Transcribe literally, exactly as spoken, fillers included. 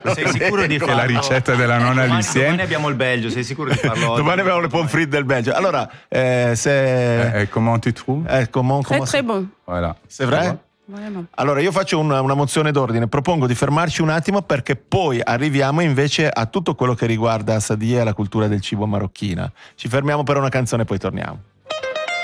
Sei sicuro di Che farlo? la ricetta della nonna domani, Lucien. domani abbiamo il Belgio, sei sicuro di farlo oggi? Domani abbiamo le pommes frites del Belgio. Allora, eh, se... Eh, comment tu trouves? Eh, comment, Très comment très bon. Voilà. C'est vrai? Vraiment. Allora io faccio una, una mozione d'ordine, propongo di fermarci un attimo perché poi arriviamo invece a tutto quello che riguarda Sadia e la cultura del cibo marocchina. Ci fermiamo per una canzone e poi torniamo.